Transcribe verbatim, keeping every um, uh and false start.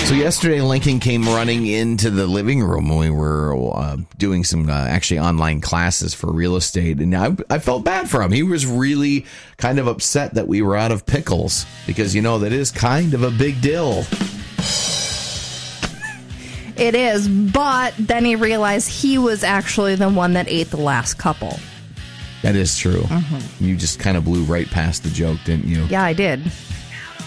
So yesterday, Lincoln came running into the living room when we were uh, doing some uh, actually online classes for real estate. And I, I felt bad for him. He was really kind of upset that we were out of pickles because, you know, that is kind of a big deal. It is, but then he realized he was actually the one that ate the last couple. That is true. Mm-hmm. You just kind of blew right past the joke, didn't you? Yeah, I did.